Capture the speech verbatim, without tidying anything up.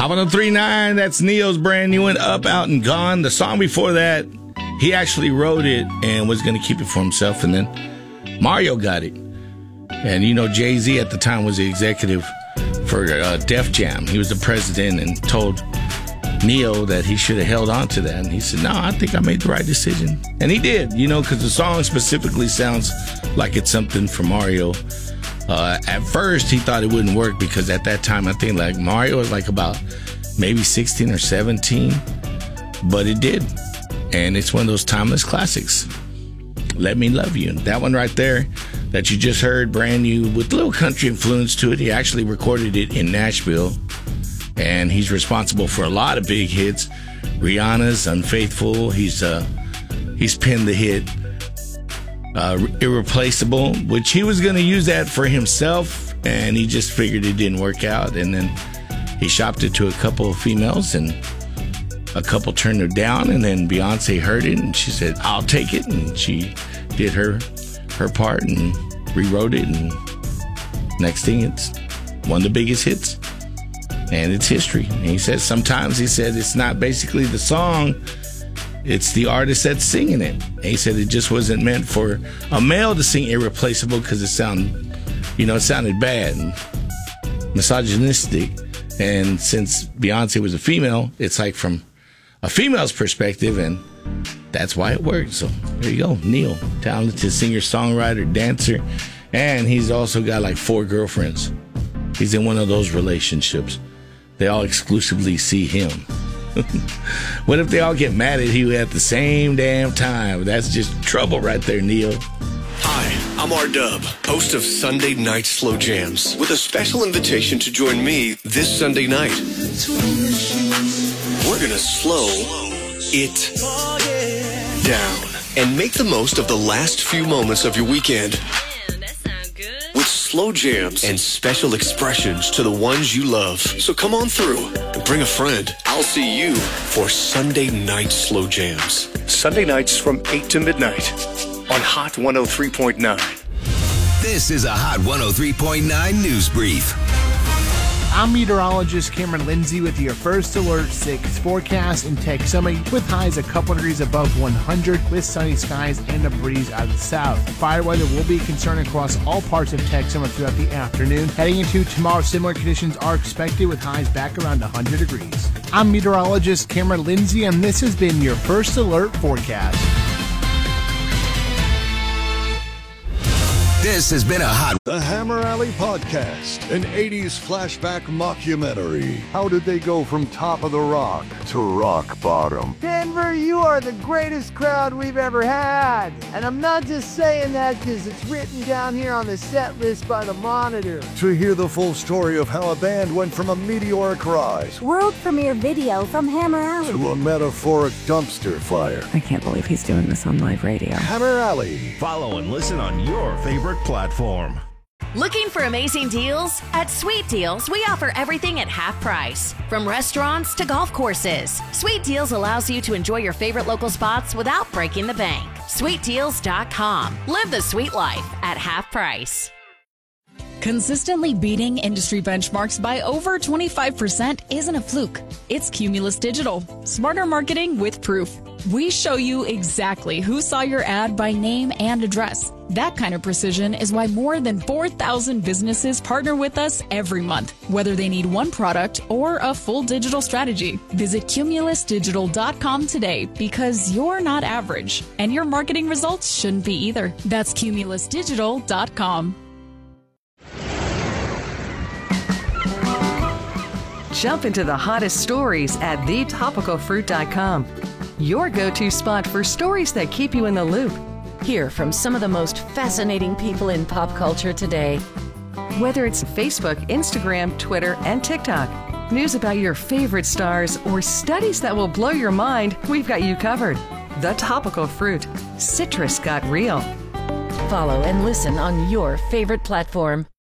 Hot one oh three point nine, that's Neo's brand new one, Up, Out, and Gone. The song before that, he actually wrote it and was going to keep it for himself, and then Mario got it. And, you know, Jay-Z at the time was the executive for uh, Def Jam. He was the president and told Neo that he should have held on to that. And he said, no, I think I made the right decision. And he did, you know, because the song specifically sounds like it's something for Mario. Uh, at first, he thought it wouldn't work because at that time, I think like Mario was like about maybe sixteen or seventeen, but it did. And it's one of those timeless classics. Let Me Love You. That one right there that you just heard, brand new with a little country influence to it. He actually recorded it in Nashville, and he's responsible for a lot of big hits. Rihanna's Unfaithful. He's uh, he's penned the hit Uh, Irreplaceable, which he was going to use that for himself, and he just figured it didn't work out, and then he shopped it to a couple of females, and a couple turned her down, and then Beyonce heard it, and she said, I'll take it, and she did her her part and rewrote it, and next thing, it's one of the biggest hits, and it's history. And he said sometimes, he said, it's not basically the song, it's the artist that's singing it. And he said it just wasn't meant for a male to sing Irreplaceable because it sounded, you know, it sounded bad and misogynistic. And since Beyonce was a female, it's like from a female's perspective, and that's why it worked. So there you go, Neil, talented singer, songwriter, dancer, and he's also got like four girlfriends. He's in one of those relationships. They all exclusively see him. What if they all get mad at you at the same damn time? That's just trouble right there, Neil. Hi, I'm R-Dub, host of Sunday Night Slow Jams, with a special invitation to join me this Sunday night. We're gonna slow it down and make the most of the last few moments of your weekend. With slow jams and special expressions to the ones you love. So come on through and bring a friend. I'll see you for Sunday Night Slow Jams. Sunday nights from eight to midnight on Hot one oh three point nine. This is a Hot one oh three point nine News Brief. I'm meteorologist Cameron Lindsay with your First Alert six forecast in Texoma, with highs a couple degrees above one hundred, with sunny skies and a breeze out of the south. Fire weather will be a concern across all parts of Texoma throughout the afternoon. Heading into tomorrow, similar conditions are expected with highs back around one hundred degrees. I'm meteorologist Cameron Lindsay, and this has been your First Alert forecast. This has been a Hot... The Hammer Alley Podcast, an eighties flashback mockumentary. How did they go from top of the rock to rock bottom? Denver, you are the greatest crowd we've ever had. And I'm not just saying that because it's written down here on the set list by the Monitor. To hear the full story of how a band went from a meteoric rise, world premiere video from Hammer Alley, to a metaphoric dumpster fire. I can't believe he's doing this on live radio. Hammer Alley. Follow and listen on your favorite platform. Looking for amazing deals? At Sweet Deals, we offer everything at half price. From restaurants to golf courses, Sweet Deals allows you to enjoy your favorite local spots without breaking the bank. sweet deals dot com. Live the sweet life at half price. Consistently beating industry benchmarks by over twenty-five percent isn't a fluke. It's Cumulus Digital. Smarter marketing with proof. We show you exactly who saw your ad by name and address. That kind of precision is why more than four thousand businesses partner with us every month, whether they need one product or a full digital strategy. Visit Cumulus Digital dot com today, because you're not average, and your marketing results shouldn't be either. That's Cumulus Digital dot com. Jump into the hottest stories at the topical fruit dot com. Your go-to spot for stories that keep you in the loop. Hear from some of the most fascinating people in pop culture today. Whether it's Facebook, Instagram, Twitter, and TikTok, news about your favorite stars, or studies that will blow your mind, we've got you covered. The Topical Fruit. Citrus got real. Follow and listen on your favorite platform.